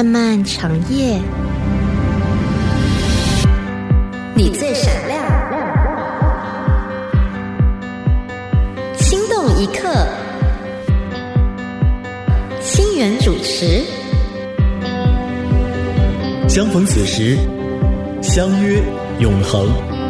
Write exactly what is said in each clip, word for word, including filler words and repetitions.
漫漫长夜，你最闪亮，心动一刻，心源主持。 相逢此时，相约永恒。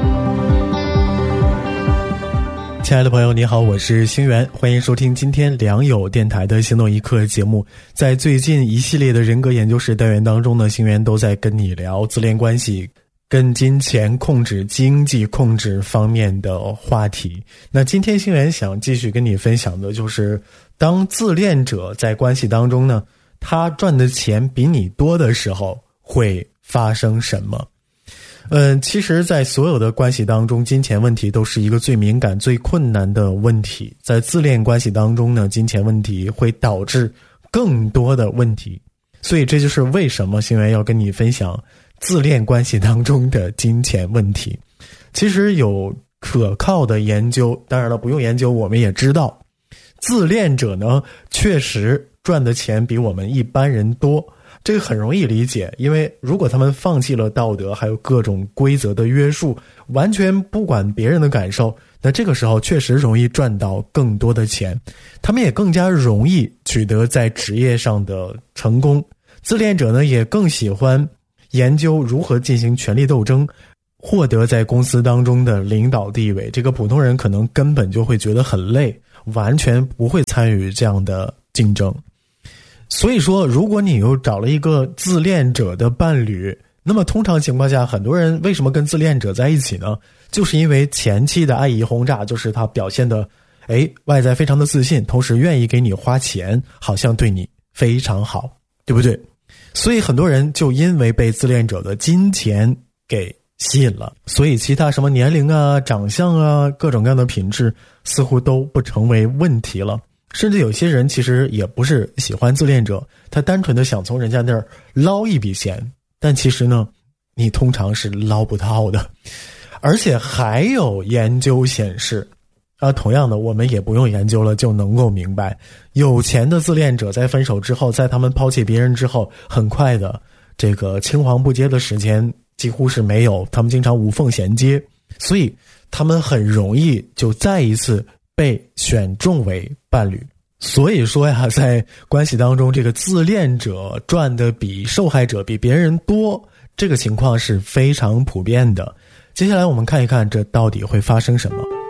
亲爱的朋友你好，我是星源，欢迎收听今天良友电台的心动一刻节目。在最近一系列的人格研究室单元当中呢，星源都在跟你聊自恋关系跟金钱控制、经济控制方面的话题。那今天星源想继续跟你分享的就是当自恋者在关系当中呢，他赚的钱比你多的时候会发生什么。嗯，其实在所有的关系当中，金钱问题都是一个最敏感最困难的问题。在自恋关系当中呢，金钱问题会导致更多的问题，所以这就是为什么星源要跟你分享自恋关系当中的金钱问题。其实有可靠的研究，当然了不用研究我们也知道，自恋者呢确实赚的钱比我们一般人多。这个很容易理解，因为如果他们放弃了道德还有各种规则的约束，完全不管别人的感受，那这个时候确实容易赚到更多的钱，他们也更加容易取得在职业上的成功。自恋者呢也更喜欢研究如何进行权力斗争，获得在公司当中的领导地位。这个普通人可能根本就会觉得很累，完全不会参与这样的竞争。所以说如果你又找了一个自恋者的伴侣，那么通常情况下很多人为什么跟自恋者在一起呢？就是因为前期的爱意轰炸，就是他表现的诶外在非常的自信，同时愿意给你花钱，好像对你非常好，对不对？所以很多人就因为被自恋者的金钱给吸引了，所以其他什么年龄啊、长相啊、各种各样的品质似乎都不成为问题了。甚至有些人其实也不是喜欢自恋者，他单纯的想从人家那儿捞一笔钱，但其实呢你通常是捞不到的。而且还有研究显示啊，同样的我们也不用研究了就能够明白，有钱的自恋者在分手之后，在他们抛弃别人之后，很快的这个青黄不接的时间几乎是没有，他们经常无缝衔接，所以他们很容易就再一次被选中为伴侣。所以说呀，在关系当中，这个自恋者赚的比受害者比别人多，这个情况是非常普遍的。接下来我们看一看这到底会发生什么。